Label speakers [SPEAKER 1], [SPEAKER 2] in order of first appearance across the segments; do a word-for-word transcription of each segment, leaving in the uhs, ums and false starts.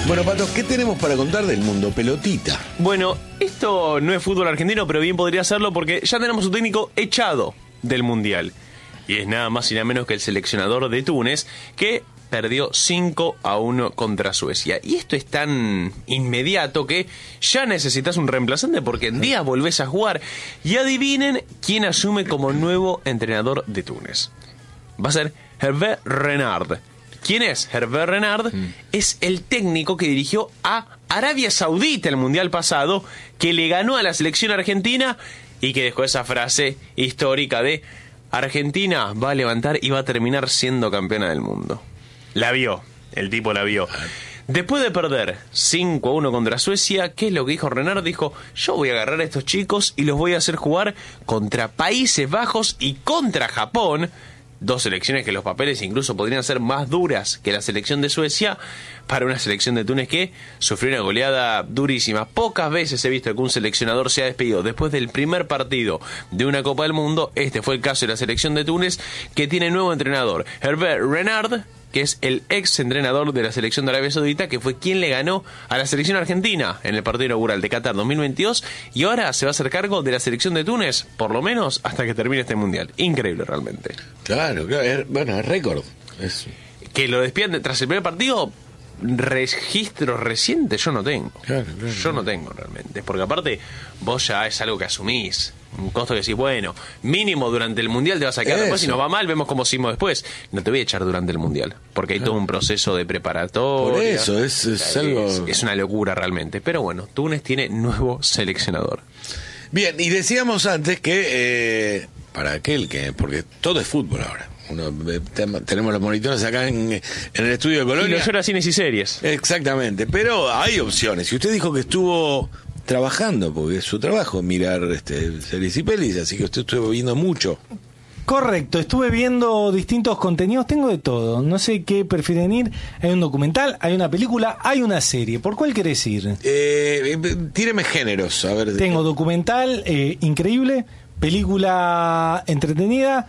[SPEAKER 1] Bueno, Pato, ¿qué tenemos para contar del mundo pelotita?
[SPEAKER 2] Bueno, esto no es fútbol argentino, pero bien podría serlo porque ya tenemos un técnico echado del Mundial. Y es nada más y nada menos que el seleccionador de Túnez, que perdió cinco a uno contra Suecia. Y esto es tan inmediato que ya necesitas un reemplazante porque en días volvés a jugar. Y adivinen quién asume como nuevo entrenador de Túnez. Va a ser Hervé Renard. ¿Quién es Hervé Renard? Mm. Es el técnico que dirigió a Arabia Saudita el Mundial pasado, que le ganó a la selección argentina y que dejó esa frase histórica de Argentina va a levantar y va a terminar siendo campeona del mundo. La vio, el tipo la vio. Después de perder cinco a uno contra Suecia, ¿qué es lo que dijo Renard? Dijo, yo voy a agarrar a estos chicos y los voy a hacer jugar contra Países Bajos y contra Japón. Dos selecciones que los papeles incluso podrían ser más duras que la selección de Suecia, para una selección de Túnez que sufrió una goleada durísima. Pocas veces he visto que un seleccionador se ha despedido después del primer partido de una Copa del Mundo. Este fue el caso de la selección de Túnez, que tiene nuevo entrenador, Hervé Renard, que es el ex entrenador de la selección de Arabia Saudita, que fue quien le ganó a la selección argentina en el partido inaugural de Qatar dos mil veintidós, y ahora se va a hacer cargo de la selección de Túnez, por lo menos hasta que termine este Mundial. Increíble realmente.
[SPEAKER 1] Claro, claro, es, bueno, es récord. Es...
[SPEAKER 2] Que lo despidan tras el primer partido, registros recientes yo no tengo.
[SPEAKER 1] Claro, claro,
[SPEAKER 2] yo no tengo realmente, porque aparte vos ya es algo que asumís, un costo que decís, bueno, mínimo durante el Mundial te vas a quedar. Eso. Después si nos va mal vemos cómo seguimos después. No te voy a echar durante el Mundial, porque hay claro. todo un proceso de preparatoria.
[SPEAKER 1] Por eso, es, es
[SPEAKER 2] o sea,
[SPEAKER 1] algo...
[SPEAKER 2] Es, es una locura realmente, pero bueno, Túnez tiene nuevo seleccionador.
[SPEAKER 1] Bien, y decíamos antes que eh, para aquel que, porque todo es fútbol ahora. Uno, tenemos los monitores acá en, en el estudio de Colonia.
[SPEAKER 2] Y los horas cines y series.
[SPEAKER 1] Exactamente, pero hay opciones. Y usted dijo que estuvo trabajando, porque es su trabajo mirar este, series y pelis, así que usted estuvo viendo mucho.
[SPEAKER 3] Correcto, estuve viendo distintos contenidos, tengo de todo, no sé qué prefieren ir. Hay un documental, hay una película, hay una serie. ¿Por cuál querés ir?
[SPEAKER 1] Eh, tíreme géneros, a ver.
[SPEAKER 3] Tengo documental, eh, increíble, película entretenida,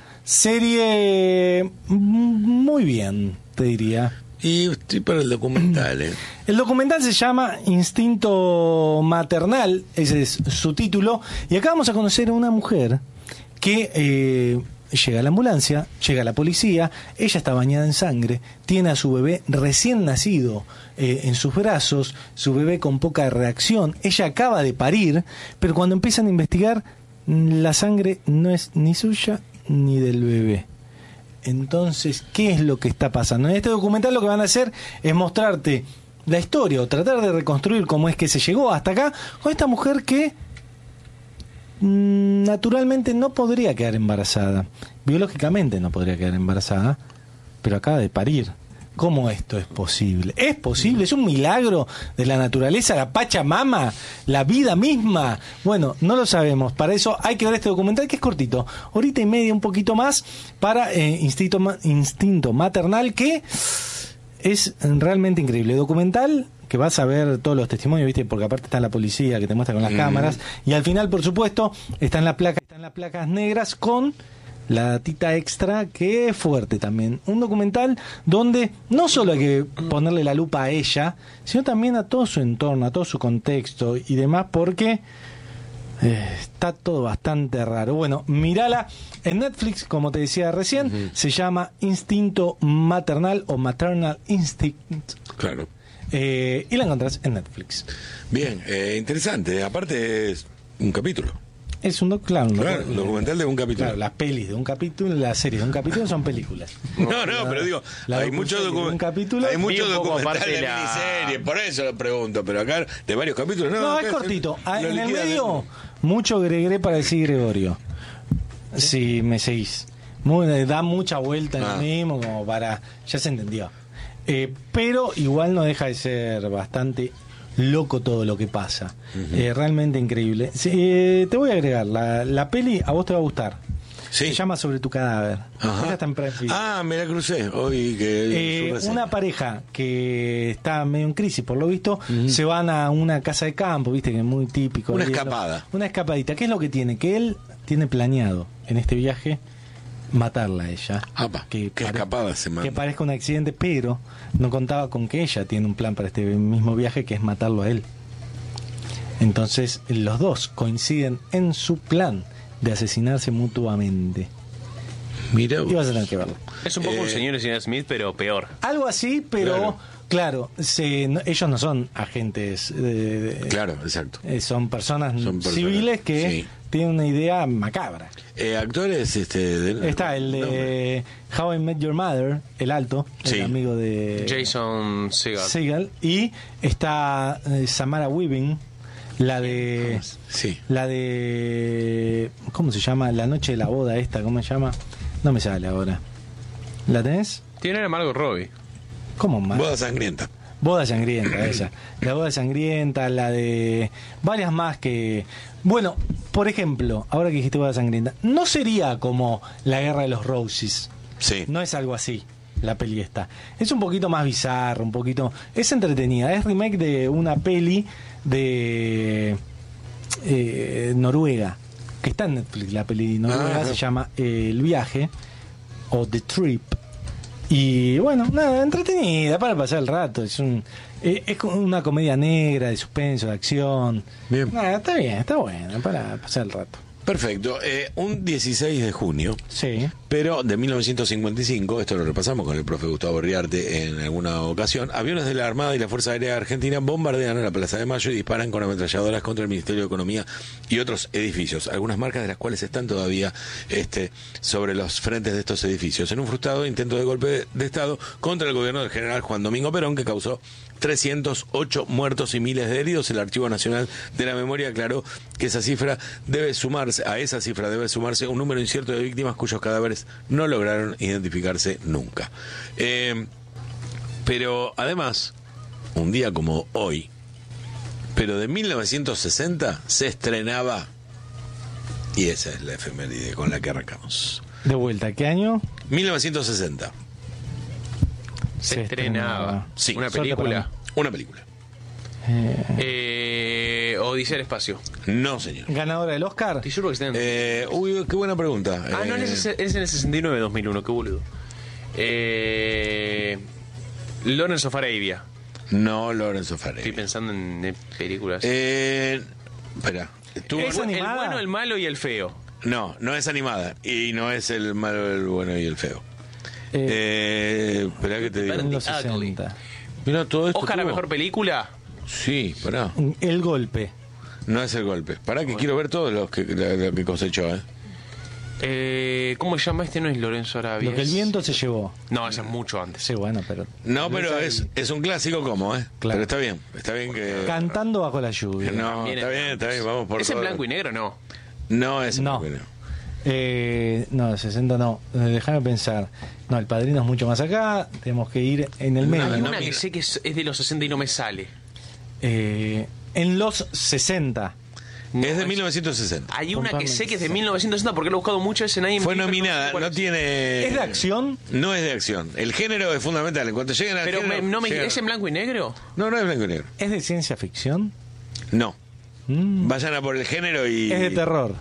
[SPEAKER 3] serie muy bien, te diría.
[SPEAKER 1] Y estoy para el documental, ¿eh?
[SPEAKER 3] El documental se llama Instinto Maternal, ese es su título, y acá vamos a conocer a una mujer que eh, llega a la ambulancia, llega la policía, ella está bañada en sangre, tiene a su bebé recién nacido eh, en sus brazos, su bebé con poca reacción, ella acaba de parir, pero cuando empiezan a investigar, la sangre no es ni suya ni del bebé. Entonces, ¿qué es lo que está pasando? En este documental lo que van a hacer es mostrarte la historia o tratar de reconstruir cómo es que se llegó hasta acá con esta mujer que mmm, naturalmente no podría quedar embarazada. Biológicamente no podría quedar embarazada, pero acaba de parir. ¿Cómo esto es posible? ¿Es posible? ¿Es un milagro de la naturaleza, la Pachamama, la vida misma? Bueno, no lo sabemos. Para eso hay que ver este documental, que es cortito. Horita y media, un poquito más, para eh, Instinto, Instinto Maternal, que es realmente increíble. Documental que vas a ver todos los testimonios, ¿viste? Porque aparte está la policía que te muestra con las mm. cámaras. Y al final, por supuesto, están las placas, están las placas negras con la datita extra, que es fuerte también. Un documental donde no solo hay que ponerle la lupa a ella, sino también a todo su entorno, a todo su contexto y demás, porque eh, está todo bastante raro. Bueno, mírala en Netflix, como te decía recién, uh-huh. se llama Instinto Maternal o Maternal Instinct.
[SPEAKER 1] Claro.
[SPEAKER 3] Eh, y la encontrás en Netflix.
[SPEAKER 1] Bien, eh, interesante. Aparte es un capítulo.
[SPEAKER 3] Es un, doc, claro, un
[SPEAKER 1] claro, doc, documental de un capítulo.
[SPEAKER 3] Claro, las pelis de un capítulo, las series de un capítulo son películas.
[SPEAKER 1] No, no, pero digo, la hay muchos docu- hay muchos documentales de la... miniserie, por eso lo pregunto, pero acá de varios capítulos, no.
[SPEAKER 3] No, es cortito. En el medio, mucho Gregre para decir Gregorio. Si ¿Sí? me seguís. Muy, da mucha vuelta en ah. el mismo, como para... Ya se entendió. Eh, pero igual no deja de ser bastante loco todo lo que pasa. Uh-huh. eh, realmente increíble. Eh, te voy a agregar la, la peli, a vos te va a gustar.
[SPEAKER 1] Sí.
[SPEAKER 3] Se llama Sobre tu cadáver.
[SPEAKER 1] Está en ah, me la crucé hoy que
[SPEAKER 3] eh, una pareja que está medio en crisis, por lo visto, uh-huh. se van a una casa de campo, viste que es muy típico.
[SPEAKER 1] Una escapada.
[SPEAKER 3] Una escapadita. ¿Qué es lo que tiene? Que él tiene planeado en este viaje matarla a ella.
[SPEAKER 1] Apa, qué
[SPEAKER 3] pare-
[SPEAKER 1] escapada se manda.
[SPEAKER 3] Que parezca un accidente, pero no contaba con que ella tiene un plan para este mismo viaje, que es matarlo a él. Entonces los dos coinciden en su plan de asesinarse mutuamente.
[SPEAKER 1] Mira
[SPEAKER 3] Y vas a tener que verlo.
[SPEAKER 2] Es un poco
[SPEAKER 1] Eh,
[SPEAKER 2] un señor y señora Smith, pero peor.
[SPEAKER 3] Algo así, pero
[SPEAKER 1] Claro.
[SPEAKER 3] claro, se, no- ellos no son agentes, eh,
[SPEAKER 1] Claro, exacto.
[SPEAKER 3] eh, son personas
[SPEAKER 1] Son personas,
[SPEAKER 3] civiles que
[SPEAKER 1] sí.
[SPEAKER 3] tienen una idea macabra.
[SPEAKER 1] Eh, actores, este... de-
[SPEAKER 3] Está el de How I Met Your Mother, el alto,
[SPEAKER 1] Sí.
[SPEAKER 3] el amigo de
[SPEAKER 2] Jason Segel.
[SPEAKER 3] Segel, y está eh, Samara Weaving, la de
[SPEAKER 1] Sí.
[SPEAKER 3] la de ¿cómo se llama? La noche de la boda esta, ¿cómo se llama? No me sale ahora. ¿La tenés?
[SPEAKER 2] Tiene a Margot Robbie.
[SPEAKER 3] ¿Cómo más?
[SPEAKER 1] Boda sangrienta.
[SPEAKER 3] Boda sangrienta, esa. La boda sangrienta, la de varias más que... Bueno, por ejemplo, ahora que dijiste boda sangrienta, no sería como la guerra de los Roses.
[SPEAKER 1] Sí.
[SPEAKER 3] No es algo así, la peli esta. Es un poquito más bizarro, un poquito... Es entretenida, es remake de una peli de eh, Noruega, que está en Netflix, la peli de Noruega,
[SPEAKER 1] Ah,
[SPEAKER 3] se llama eh, El Viaje, o The Trip. Y bueno, nada, entretenida, para pasar el rato. Es un eh, es como una comedia negra, de suspenso, de acción.
[SPEAKER 1] Bien.
[SPEAKER 3] Nada, está bien, está buena, para pasar el rato.
[SPEAKER 1] Perfecto. Eh, un dieciséis de junio,
[SPEAKER 3] Sí.
[SPEAKER 1] pero de mil novecientos cincuenta y cinco, esto lo repasamos con el profe Gustavo Riarte en alguna ocasión, aviones de la Armada y la Fuerza Aérea Argentina bombardean a la Plaza de Mayo y disparan con ametralladoras contra el Ministerio de Economía y otros edificios, algunas marcas de las cuales están todavía este, sobre los frentes de estos edificios, en un frustrado intento de golpe de Estado contra el gobierno del general Juan Domingo Perón, que causó trescientos ocho muertos y miles de heridos. El Archivo Nacional de la Memoria aclaró que esa cifra debe sumarse, a esa cifra debe sumarse un número incierto de víctimas cuyos cadáveres no lograron identificarse nunca. Eh, pero además, un día como hoy, pero de mil novecientos sesenta, se estrenaba, y esa es la efeméride con la que arrancamos.
[SPEAKER 3] De vuelta, ¿qué año?
[SPEAKER 1] mil novecientos sesenta,
[SPEAKER 2] Se,
[SPEAKER 3] Se
[SPEAKER 2] estrenaba.
[SPEAKER 3] estrenaba.
[SPEAKER 1] Sí.
[SPEAKER 2] Una
[SPEAKER 3] Suerte
[SPEAKER 2] película.
[SPEAKER 1] una película.
[SPEAKER 3] Eh,
[SPEAKER 2] Eh, Odisea del Espacio.
[SPEAKER 1] No, señor.
[SPEAKER 3] ¿Ganadora del Oscar?
[SPEAKER 2] Estoy seguro que está en...
[SPEAKER 1] Eh, uy, qué buena pregunta.
[SPEAKER 2] Ah, no,
[SPEAKER 1] Eh,
[SPEAKER 2] es, es en el sesenta y nueve dos mil uno, qué boludo. Eh, Lawrence of Arabia.
[SPEAKER 1] No, Lorenzo
[SPEAKER 2] Estoy
[SPEAKER 1] Farelli.
[SPEAKER 2] pensando en eh, películas.
[SPEAKER 1] Eh, espera. Estuvo-
[SPEAKER 3] ¿Es
[SPEAKER 2] el
[SPEAKER 3] animada?
[SPEAKER 2] bueno, el malo y el feo.
[SPEAKER 1] No, no es animada. Y no es el malo, el bueno y el feo.
[SPEAKER 3] Eh,
[SPEAKER 1] Eh, espera que te digo.
[SPEAKER 3] en los
[SPEAKER 2] Ugly.
[SPEAKER 3] sesenta.
[SPEAKER 1] Mira, todo esto.
[SPEAKER 2] Oscar a
[SPEAKER 1] tuvo-
[SPEAKER 2] mejor película.
[SPEAKER 1] Sí, pará.
[SPEAKER 3] El golpe.
[SPEAKER 1] No es el golpe. Pará que quiero ver todos los que, lo, lo que cosechó, ¿eh?
[SPEAKER 2] Eh, ¿Cómo se llama este? No es Lorenzo Arabia.
[SPEAKER 3] Lo que el
[SPEAKER 2] es-
[SPEAKER 3] viento se llevó.
[SPEAKER 2] No, ese es mucho antes.
[SPEAKER 3] Sí, bueno, pero...
[SPEAKER 1] No, pero
[SPEAKER 3] es
[SPEAKER 1] es, es un clásico como, ¿eh?
[SPEAKER 3] Claro.
[SPEAKER 1] Pero está bien. Está bien que.
[SPEAKER 3] Cantando bajo la lluvia.
[SPEAKER 1] No,
[SPEAKER 2] También
[SPEAKER 1] está
[SPEAKER 2] es-
[SPEAKER 1] bien, está bien. Vamos por
[SPEAKER 2] ¿Es en
[SPEAKER 1] todo.
[SPEAKER 2] blanco y negro no?
[SPEAKER 1] No es en
[SPEAKER 3] No.
[SPEAKER 1] blanco y negro.
[SPEAKER 3] Eh, no, sesenta no. Eh, Déjame pensar. No, el padrino es mucho más acá. Tenemos que ir en el medio.
[SPEAKER 2] Hay
[SPEAKER 1] no,
[SPEAKER 2] una que
[SPEAKER 1] mira.
[SPEAKER 2] sé que es, es de los sesenta y no me sale.
[SPEAKER 3] Eh, en los sesenta.
[SPEAKER 2] No,
[SPEAKER 1] es de
[SPEAKER 2] es-
[SPEAKER 1] mil novecientos sesenta.
[SPEAKER 2] Hay una que
[SPEAKER 3] Contame
[SPEAKER 2] sé que es de
[SPEAKER 3] exacto.
[SPEAKER 2] mil novecientos sesenta porque lo he buscado mucho ese nadie me
[SPEAKER 1] Fue
[SPEAKER 2] dijo,
[SPEAKER 1] nominada,
[SPEAKER 2] sé cuál
[SPEAKER 1] no
[SPEAKER 2] es.
[SPEAKER 1] tiene.
[SPEAKER 3] ¿Es de acción?
[SPEAKER 1] No es de acción. El género es fundamental. En cuanto lleguen al
[SPEAKER 2] Pero
[SPEAKER 1] género.
[SPEAKER 2] me- no me
[SPEAKER 1] llegan-
[SPEAKER 2] ¿es en blanco y negro?
[SPEAKER 1] No, no es blanco y negro.
[SPEAKER 3] ¿Es de ciencia ficción?
[SPEAKER 1] No.
[SPEAKER 3] Mm,
[SPEAKER 1] Vayan a por el género y.
[SPEAKER 3] Es de terror.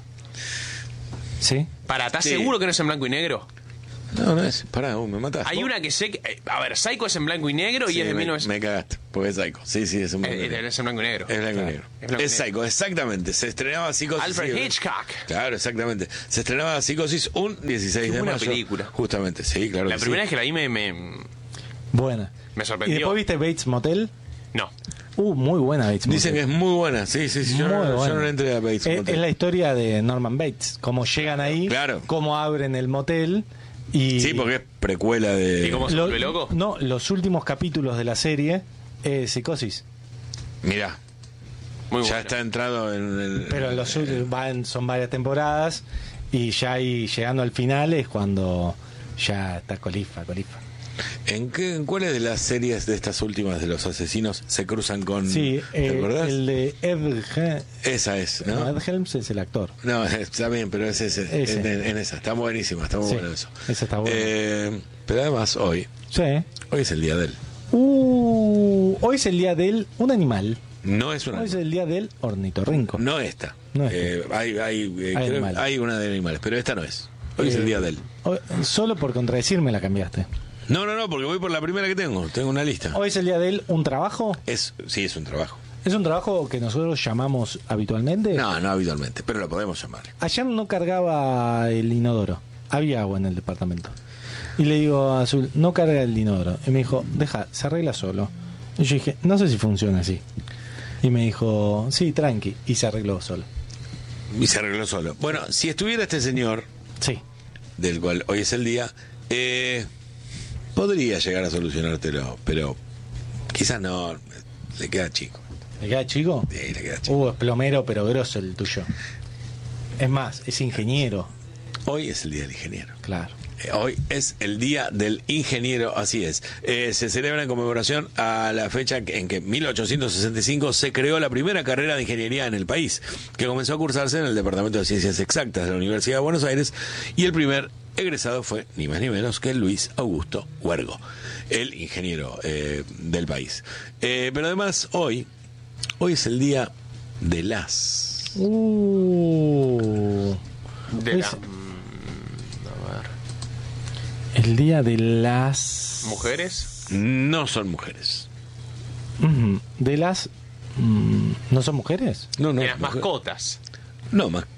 [SPEAKER 3] ¿Sí?
[SPEAKER 2] Para, ¿estás
[SPEAKER 1] Sí.
[SPEAKER 2] seguro que no es en blanco y negro?
[SPEAKER 1] No, no es. Pará, uh, me mataste.
[SPEAKER 2] Hay una que sé que... eh, a ver, Psycho es en blanco y negro y
[SPEAKER 1] Sí,
[SPEAKER 2] es de
[SPEAKER 1] me,
[SPEAKER 2] mil novecientos...
[SPEAKER 1] me cagaste, porque es Psycho. Sí, sí, es un blanco y
[SPEAKER 2] Eh, eh,
[SPEAKER 1] negro.
[SPEAKER 2] es en blanco y negro.
[SPEAKER 1] Es blanco y
[SPEAKER 2] Claro,
[SPEAKER 1] negro.
[SPEAKER 2] es blanco y
[SPEAKER 1] Es Psycho, exactamente. Se estrenaba Psicosis.
[SPEAKER 2] Alfred
[SPEAKER 1] sí,
[SPEAKER 2] Hitchcock.
[SPEAKER 1] Claro, exactamente. Se estrenaba Psicosis un dieciséis
[SPEAKER 2] Qué
[SPEAKER 1] de
[SPEAKER 2] buena
[SPEAKER 1] mayo.
[SPEAKER 2] película.
[SPEAKER 1] Justamente, sí, claro.
[SPEAKER 2] La
[SPEAKER 1] que
[SPEAKER 2] primera
[SPEAKER 1] sí.
[SPEAKER 2] vez que la vi me... me-
[SPEAKER 3] Buena.
[SPEAKER 2] Me
[SPEAKER 3] ¿Y
[SPEAKER 2] sorprendió.
[SPEAKER 3] después viste Bates Motel?
[SPEAKER 2] No.
[SPEAKER 3] Uh, muy buena Bates Motel.
[SPEAKER 1] Dicen que es muy buena. Sí, sí, sí. Yo,
[SPEAKER 3] Muy
[SPEAKER 1] no, yo
[SPEAKER 3] buena.
[SPEAKER 1] no le entré a Bates
[SPEAKER 3] Es,
[SPEAKER 1] Motel.
[SPEAKER 3] es la historia de Norman Bates. Cómo llegan ahí,
[SPEAKER 1] Claro.
[SPEAKER 3] cómo abren el motel y...
[SPEAKER 1] Sí, porque es precuela de.
[SPEAKER 2] ¿Y cómo se
[SPEAKER 3] Lo-
[SPEAKER 2] vuelve loco?
[SPEAKER 3] No, los últimos capítulos de la serie es Psicosis.
[SPEAKER 1] Mirá,
[SPEAKER 2] Muy
[SPEAKER 1] ya
[SPEAKER 2] bueno.
[SPEAKER 1] está entrado en el.
[SPEAKER 3] Pero los últimos van, son varias temporadas y ya ahí llegando al final es cuando ya está colifa, colifa.
[SPEAKER 1] ¿En, qué, ¿En cuáles de las series de estas últimas de los asesinos se cruzan con.
[SPEAKER 3] Sí,
[SPEAKER 1] ¿Te
[SPEAKER 3] eh,
[SPEAKER 1] acordás?
[SPEAKER 3] el de Ed, Hel-
[SPEAKER 1] Esa es,
[SPEAKER 3] no,
[SPEAKER 1] ¿no?
[SPEAKER 3] Ed Helms es el actor.
[SPEAKER 1] No, está bien, pero es ese.
[SPEAKER 3] Ese.
[SPEAKER 1] En, en- en esa. Está buenísima, está muy
[SPEAKER 3] Sí,
[SPEAKER 1] bueno eso.
[SPEAKER 3] esa está buena.
[SPEAKER 1] Eh, pero además, hoy.
[SPEAKER 3] Sí.
[SPEAKER 1] Hoy es el día de él.
[SPEAKER 3] Uh, hoy es el día del un animal.
[SPEAKER 1] No es una.
[SPEAKER 3] Hoy es el día del ornitorrinco.
[SPEAKER 1] No esta.
[SPEAKER 3] No esta.
[SPEAKER 1] Eh, hay, hay, eh,
[SPEAKER 3] Hay
[SPEAKER 1] creo-
[SPEAKER 3] animales.
[SPEAKER 1] hay una de animales, pero esta no es. Hoy es el
[SPEAKER 3] Eh,
[SPEAKER 1] día de él.
[SPEAKER 3] hoy- solo por contradecirme la cambiaste.
[SPEAKER 1] No, no, no, porque voy por la primera que tengo. Tengo una lista.
[SPEAKER 3] Hoy es el día de él, un trabajo.
[SPEAKER 1] Es, sí, es un trabajo.
[SPEAKER 3] Es un trabajo que nosotros llamamos habitualmente.
[SPEAKER 1] No, no habitualmente, pero lo podemos llamar.
[SPEAKER 3] Ayer no cargaba el inodoro. Había agua en el departamento. Y le digo a Azul, no carga el inodoro. Y me dijo, deja, se arregla solo. Y yo dije, no sé si funciona así. Y me dijo, sí, tranqui. Y se arregló solo.
[SPEAKER 1] Y se arregló solo. Bueno, si estuviera este señor,
[SPEAKER 3] Sí.
[SPEAKER 1] del cual hoy es el día, eh, podría llegar a solucionártelo, pero quizás no, le queda chico.
[SPEAKER 3] ¿Le queda chico?
[SPEAKER 1] Sí, le queda chico.
[SPEAKER 3] Uh, es plomero, pero grosso el tuyo. Es más, es ingeniero.
[SPEAKER 1] Hoy es el día del ingeniero.
[SPEAKER 3] Claro.
[SPEAKER 1] Eh, Hoy es el Día del Ingeniero, así es. Eh, se celebra en conmemoración a la fecha en que en mil ochocientos sesenta y cinco se creó la primera carrera de ingeniería en el país, que comenzó a cursarse en el Departamento de Ciencias Exactas de la Universidad de Buenos Aires, y el primer egresado fue ni más ni menos que Luis Augusto Huergo, el ingeniero eh, del país. Eh, pero además hoy, hoy es el Día de las...
[SPEAKER 3] Uh,
[SPEAKER 2] De
[SPEAKER 3] Es-
[SPEAKER 2] la- mm, a ver.
[SPEAKER 3] el día de las...
[SPEAKER 2] ¿Mujeres?
[SPEAKER 1] No son mujeres.
[SPEAKER 3] Ujú. De las... mm, ¿No son mujeres?
[SPEAKER 1] No, no.
[SPEAKER 2] De las
[SPEAKER 1] mujer-
[SPEAKER 2] mascotas.
[SPEAKER 1] No, más.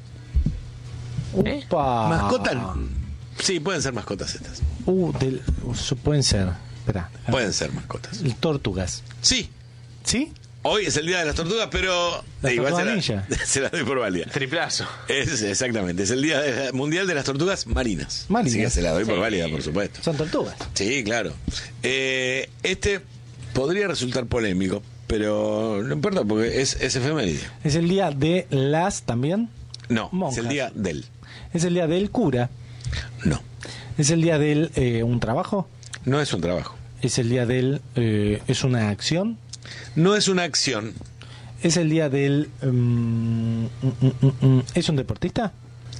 [SPEAKER 2] ¿Eh?
[SPEAKER 3] Upa.
[SPEAKER 1] Mascotas. Sí, pueden ser mascotas estas.
[SPEAKER 3] Uh, del- uh, pueden ser. Espera.
[SPEAKER 1] Pueden ser mascotas.
[SPEAKER 3] Tortugas.
[SPEAKER 1] Sí,
[SPEAKER 3] ¿Sí?
[SPEAKER 1] hoy es el día de las tortugas, pero
[SPEAKER 3] La
[SPEAKER 1] igual se
[SPEAKER 3] tortuga
[SPEAKER 1] la, se la doy por válida.
[SPEAKER 2] Triplazo.
[SPEAKER 1] Es, exactamente, es el día de- mundial de las tortugas marinas.
[SPEAKER 3] Marinas.
[SPEAKER 1] Así que se la doy por
[SPEAKER 2] Sí.
[SPEAKER 1] válida, por supuesto.
[SPEAKER 3] Son tortugas.
[SPEAKER 1] Sí, claro. Eh, este podría resultar polémico, pero no importa porque es, es efeméride.
[SPEAKER 3] Es el día de las también.
[SPEAKER 1] No,
[SPEAKER 3] Monjas.
[SPEAKER 1] es el día del.
[SPEAKER 3] Es el día del cura.
[SPEAKER 1] No,
[SPEAKER 3] Es el día del eh, un trabajo.
[SPEAKER 1] no es un trabajo.
[SPEAKER 3] Es el día del eh, es una acción.
[SPEAKER 1] No es una acción.
[SPEAKER 3] Es el día del mm, mm, mm, mm, es un deportista.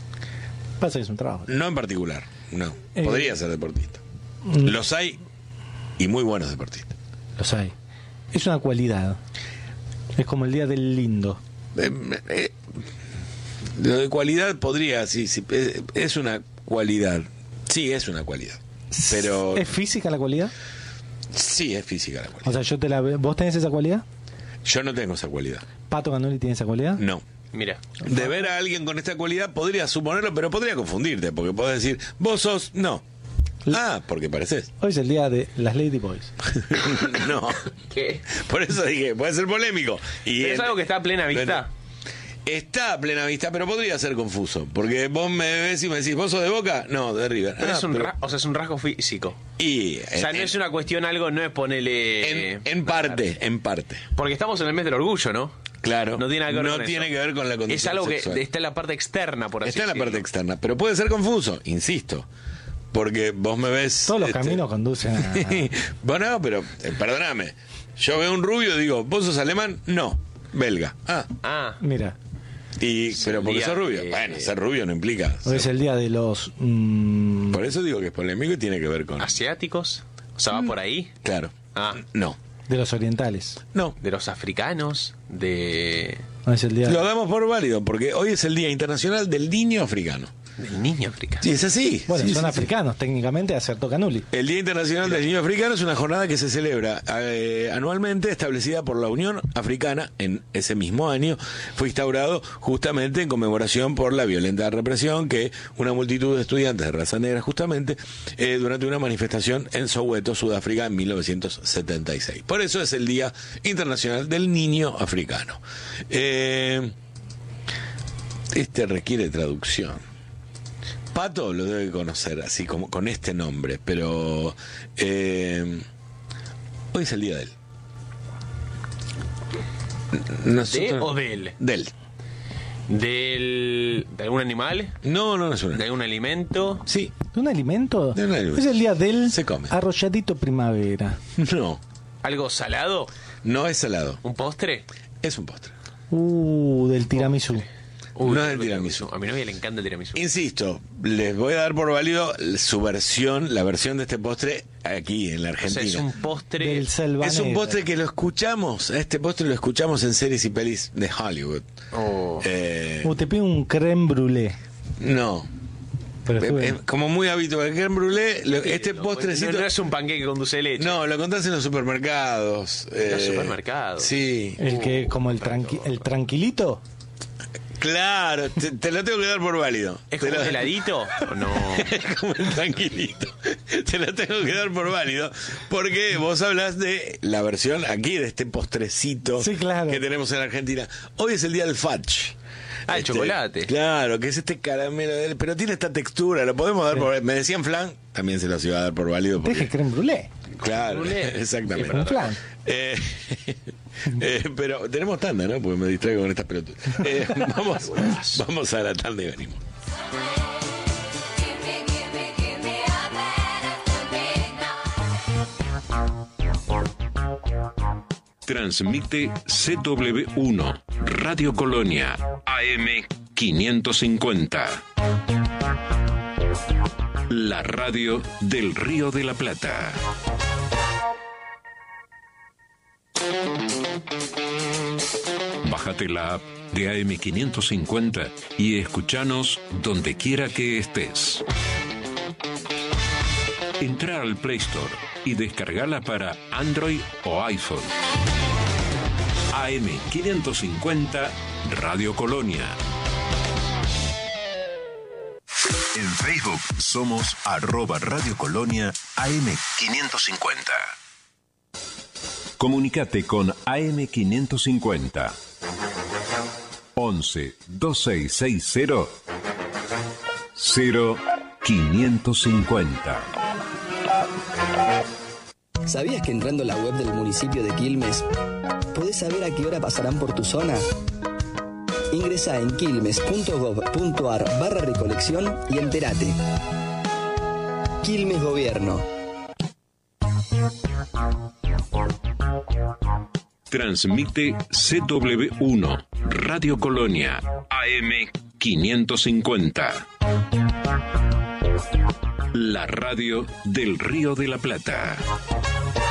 [SPEAKER 3] Pasa que es un trabajo.
[SPEAKER 1] No en particular, no.
[SPEAKER 3] Eh,
[SPEAKER 1] Podría ser deportista.
[SPEAKER 3] Mm,
[SPEAKER 1] Los hay y muy buenos deportistas.
[SPEAKER 3] Los hay. Es una cualidad. Es como el día del lindo.
[SPEAKER 1] Eh, eh, lo de cualidad podría, sí, sí, eh, es una cualidad. Sí, es una cualidad. Pero
[SPEAKER 3] ¿Es física la cualidad?
[SPEAKER 1] sí, es física la
[SPEAKER 3] O
[SPEAKER 1] cualidad.
[SPEAKER 3] sea, yo te la ve- ¿vos tenés esa cualidad?
[SPEAKER 1] Yo no tengo esa cualidad.
[SPEAKER 3] ¿Pato Ganoli tiene esa cualidad?
[SPEAKER 1] No.
[SPEAKER 2] Mira.
[SPEAKER 1] De ver a alguien con esta cualidad podría suponerlo, pero podría confundirte, porque podés decir, vos sos, no. Ah, porque pareces.
[SPEAKER 3] Hoy es el día de las Lady Boys.
[SPEAKER 1] No.
[SPEAKER 2] ¿Qué?
[SPEAKER 1] Por eso dije, puede ser polémico. Y
[SPEAKER 2] ¿Es
[SPEAKER 1] en-
[SPEAKER 2] algo que está a plena vista?
[SPEAKER 1] Está a plena vista, pero podría ser confuso. Porque vos me ves y me decís, ¿vos sos de Boca? No, de River.
[SPEAKER 2] Pero
[SPEAKER 1] Ah,
[SPEAKER 2] es un
[SPEAKER 1] pero-
[SPEAKER 2] ra- o sea, es un rasgo físico.
[SPEAKER 1] Y,
[SPEAKER 2] O sea,
[SPEAKER 1] en,
[SPEAKER 2] no es una cuestión algo, no es ponerle...
[SPEAKER 1] en- en parte, en parte.
[SPEAKER 2] Porque estamos en el mes del orgullo, ¿no?
[SPEAKER 1] Claro.
[SPEAKER 2] No tiene nada que ver
[SPEAKER 1] no
[SPEAKER 2] con
[SPEAKER 1] tiene
[SPEAKER 2] eso.
[SPEAKER 1] que ver con la condición
[SPEAKER 2] Es algo
[SPEAKER 1] sexual.
[SPEAKER 2] que está en la parte externa, por así
[SPEAKER 1] Está en la parte
[SPEAKER 2] decirlo.
[SPEAKER 1] externa, pero puede ser confuso, insisto. Porque vos me ves...
[SPEAKER 3] Todos los
[SPEAKER 1] este,
[SPEAKER 3] caminos conducen a...
[SPEAKER 1] Bueno, pero eh, perdóname. Yo veo un rubio y digo, ¿vos sos alemán? No, belga. Ah,
[SPEAKER 2] Ah,
[SPEAKER 3] Mira,
[SPEAKER 1] y, pero
[SPEAKER 2] el
[SPEAKER 1] porque
[SPEAKER 2] día
[SPEAKER 1] sos rubio.
[SPEAKER 2] de-
[SPEAKER 1] Bueno, ser rubio no implica.
[SPEAKER 3] hoy es
[SPEAKER 1] ser-
[SPEAKER 3] el día de los... mm,
[SPEAKER 1] Por eso digo que es polémico y tiene que ver con...
[SPEAKER 2] asiáticos. O sea, va por ahí.
[SPEAKER 1] Claro.
[SPEAKER 2] Ah.
[SPEAKER 1] No.
[SPEAKER 3] de los orientales.
[SPEAKER 1] No.
[SPEAKER 2] De los africanos, de...
[SPEAKER 3] Hoy es el día...
[SPEAKER 1] Lo damos por válido, porque hoy es el Día Internacional del Niño Africano.
[SPEAKER 2] del niño africano.
[SPEAKER 1] Sí, es así.
[SPEAKER 3] Bueno,
[SPEAKER 1] Sí,
[SPEAKER 3] son
[SPEAKER 1] sí,
[SPEAKER 3] africanos, técnicamente, acertó Canuli.
[SPEAKER 1] sí. El Día Internacional del Niño Africano es una jornada que se celebra eh, anualmente, establecida por la Unión Africana en ese mismo año. Fue instaurado justamente en conmemoración por la violenta represión que una multitud de estudiantes de raza negra, justamente, eh, durante una manifestación en Soweto, Sudáfrica, en mil novecientos setenta y seis. Por eso es el Día Internacional del Niño Africano. Eh, este requiere traducción. Pato lo debe conocer así como con este nombre, pero eh, hoy es el día de él. Nosotros-
[SPEAKER 2] ¿De o del?
[SPEAKER 1] Del.
[SPEAKER 2] Del... ¿De algún animal?
[SPEAKER 1] No, no, no es una.
[SPEAKER 2] ¿De algún alimento?
[SPEAKER 1] Sí,
[SPEAKER 3] ¿De un alimento?
[SPEAKER 1] De un alimento.
[SPEAKER 3] Es el día del
[SPEAKER 1] Se come.
[SPEAKER 3] arrolladito primavera.
[SPEAKER 1] no,
[SPEAKER 2] ¿Algo salado?
[SPEAKER 1] no es salado,
[SPEAKER 2] ¿Un postre?
[SPEAKER 1] es un postre.
[SPEAKER 3] Uh, del tiramisú.
[SPEAKER 1] No es
[SPEAKER 2] qué
[SPEAKER 1] el tiramisú.
[SPEAKER 2] A mi novia le encanta el tiramisú.
[SPEAKER 1] Insisto, les voy a dar por válido su versión, la versión de este postre aquí en la
[SPEAKER 2] O sea,
[SPEAKER 1] Argentina.
[SPEAKER 2] es un postre...
[SPEAKER 3] Del selva
[SPEAKER 1] Es un
[SPEAKER 3] negra.
[SPEAKER 1] postre que lo escuchamos, a este postre lo escuchamos en series y pelis de Hollywood.
[SPEAKER 2] Oh.
[SPEAKER 1] Eh,
[SPEAKER 3] Uh, te pido un creme brûlée.
[SPEAKER 1] no,
[SPEAKER 3] Pero
[SPEAKER 1] Es,
[SPEAKER 3] estuve-
[SPEAKER 1] es como muy habitual. El crème brûlée, lo- este
[SPEAKER 2] No,
[SPEAKER 1] postrecito.
[SPEAKER 2] No, no es un panqueque con dulce de leche.
[SPEAKER 1] No, lo encontrás en los supermercados.
[SPEAKER 2] En los
[SPEAKER 1] eh,
[SPEAKER 2] supermercados.
[SPEAKER 1] Sí.
[SPEAKER 3] el que, como el, tranqui- el tranquilito.
[SPEAKER 1] Claro, te, te lo tengo que dar por válido.
[SPEAKER 2] ¿Es
[SPEAKER 1] Te
[SPEAKER 2] como
[SPEAKER 1] lo-
[SPEAKER 2] un heladito o no?
[SPEAKER 1] Es como el tranquilito. Te lo tengo que dar por válido. Porque vos hablas de la versión aquí, de este postrecito
[SPEAKER 3] Sí, claro.
[SPEAKER 1] que tenemos en Argentina. Hoy es el día del fudge.
[SPEAKER 2] Ah, el
[SPEAKER 1] Este,
[SPEAKER 2] chocolate.
[SPEAKER 1] Claro, que es este caramelo, de- pero tiene esta textura, lo podemos dar por... Me decían flan, también se los iba a dar por válido. Porque,
[SPEAKER 3] Deje creme brûlée.
[SPEAKER 1] claro,
[SPEAKER 2] brûlée.
[SPEAKER 1] exactamente.
[SPEAKER 3] Un flan.
[SPEAKER 1] Eh, eh, pero tenemos tanda, ¿no? Porque me distraigo con estas pelotas. Eh, vamos, vamos a la tanda y venimos.
[SPEAKER 4] Transmite C W uno, Radio Colonia, A M quinientos cincuenta. La radio del Río de la Plata. Bájate la app de A M quinientos cincuenta y escúchanos donde quiera que estés. Entra al Play Store y descargala para Android o iPhone. A M quinientos cincuenta Radio Colonia. En Facebook somos arroba Radio Colonia A M quinientos cincuenta. Comunicate con A M quinientos cincuenta. once veintiséis sesenta cero quinientos cincuenta.
[SPEAKER 5] ¿Sabías que entrando a la web del municipio de Quilmes podés saber a qué hora pasarán por tu zona? Ingresá en quilmes.gov.ar barra recolección y entérate. Quilmes Gobierno.
[SPEAKER 4] Transmite C W uno, Radio Colonia, A M quinientos cincuenta. La radio del Río de la Plata.